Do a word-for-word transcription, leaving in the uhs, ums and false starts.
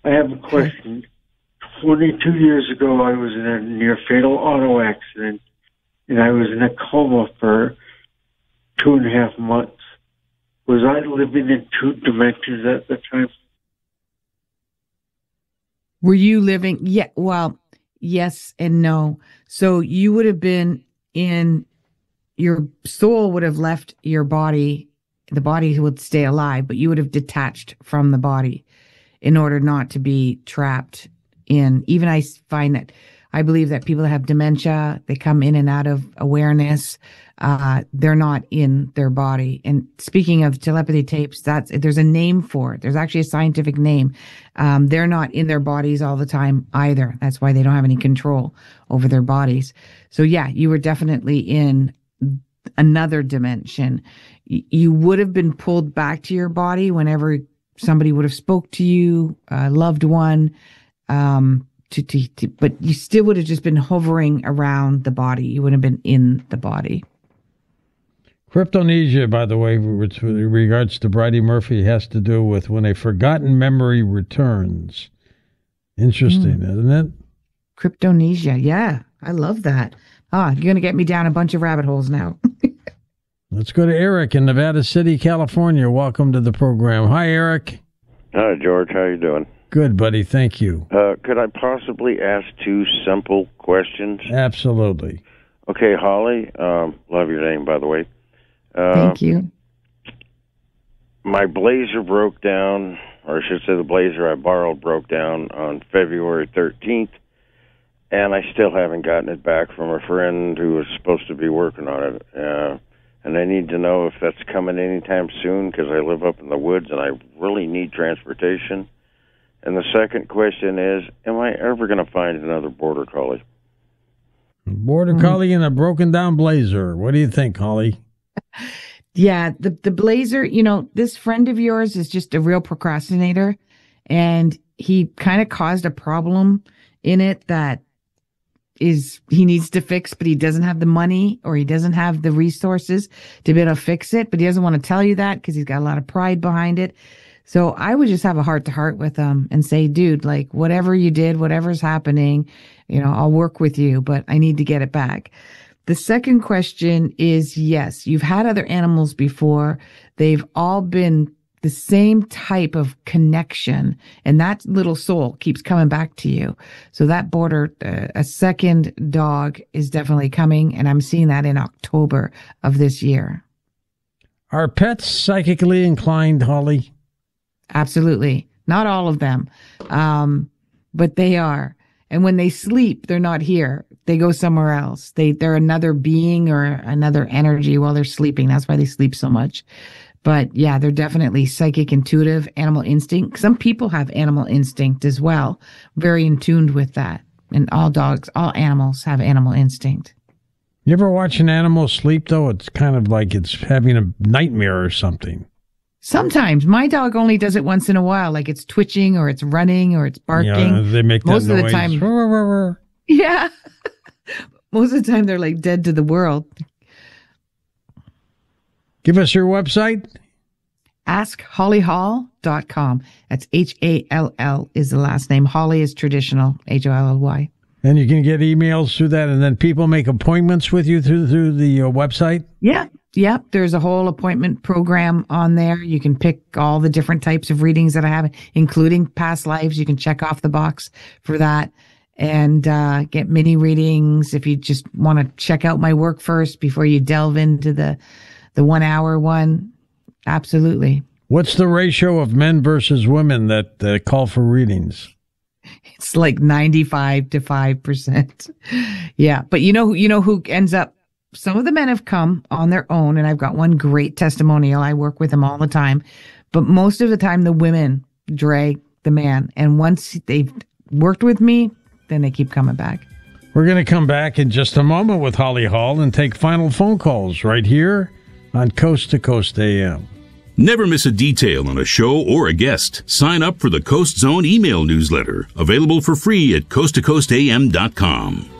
I have a question. twenty-two years ago, I was in a near-fatal auto accident, and I was in a coma for two and a half months. Was I living in two dimensions at the time? Were you living? Yeah, well, yes and no. So you would have been in, your soul would have left your body. The body would stay alive, but you would have detached from the body in order not to be trapped in. Even I find that, I believe that people that have dementia, they come in and out of awareness. Uh, they're not in their body. And speaking of telepathy tapes, that's, there's a name for it. There's actually a scientific name. Um, they're not in their bodies all the time either. That's why they don't have any control over their bodies. So yeah, you were definitely in another dimension. Y- you would have been pulled back to your body whenever somebody would have spoke to you, a loved one, um, to, to, to, but you still would have just been hovering around the body. You wouldn't have been in the body. Cryptonesia, by the way, with regards to Bridie Murphy, has to do with when a forgotten memory returns. Interesting, mm. isn't it? Cryptonesia, yeah. I love that. Ah, you're going to get me down a bunch of rabbit holes now. Let's go to Eric in Nevada City, California. Welcome to the program. Hi, Eric. Hi, George. How you doing? Good, buddy. Thank you. Uh, could I possibly ask two simple questions? Absolutely. Okay, Holly. Um, love your name, by the way. Uh, Thank you. My Blazer broke down, or I should say the Blazer I borrowed broke down on February thirteenth, and I still haven't gotten it back from a friend who was supposed to be working on it. Uh, and I need to know if that's coming anytime soon because I live up in the woods and I really need transportation. And the second question is, am I ever going to find another Border Collie? Border mm-hmm. Collie and a broken down Blazer. What do you think, Holly? Yeah, the, the Blazer, you know, this friend of yours is just a real procrastinator, and he kind of caused a problem in it that is he needs to fix, but he doesn't have the money or he doesn't have the resources to be able to fix it, but he doesn't want to tell you that because he's got a lot of pride behind it. So I would just have a heart to heart with him and say, dude, like whatever you did, whatever's happening, you know, I'll work with you, but I need to get it back. The second question is, yes, you've had other animals before. They've all been the same type of connection, and that little soul keeps coming back to you. So that border, uh, a second dog is definitely coming, and I'm seeing that in October of this year. Are pets psychically inclined, Holly? Absolutely. Not all of them, um, but they are. And when they sleep, they're not here. They go somewhere else. They, they're another being or another energy while they're sleeping. That's why they sleep so much. But yeah, they're definitely psychic, intuitive, animal instinct. Some people have animal instinct as well. Very in tune with that. And all dogs, all animals have animal instinct. You ever watch an animal sleep, though? It's kind of like it's having a nightmare or something. Sometimes. My dog only does it once in a while, like it's twitching or it's running or it's barking. Yeah, they make that Most noise. of the time. Yeah. Most of the time they're like dead to the world. Give us your website. ask holly hall dot com. That's H A L L is the last name. Holly is traditional, H O L L Y. And you can get emails through that, and then people make appointments with you through through the uh, website? Yeah. Yep. There's a whole appointment program on there. You can pick all the different types of readings that I have, including past lives. You can check off the box for that and uh, get mini readings if you just want to check out my work first before you delve into the the one hour one. Absolutely. What's the ratio of men versus women that uh, call for readings? It's like ninety-five to five percent. Yeah. But you know, you know who ends up, some of the men have come on their own, and I've got one great testimonial. I work with them all the time. But most of the time, the women drag the man. And once they've worked with me, then they keep coming back. We're going to come back in just a moment with Holly Hall and take final phone calls right here on Coast to Coast A M. Never miss a detail on a show or a guest. Sign up for the Coast Zone email newsletter, available for free at coast to coast a m dot com.